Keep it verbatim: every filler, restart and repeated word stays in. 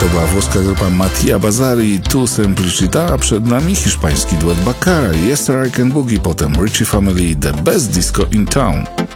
To była włoska grupa Mattia Bazari i Tu Semplicità, a przed nami hiszpański duet Baccara, Yesterday Can Boogie, potem Richie Family, The Best Disco in Town.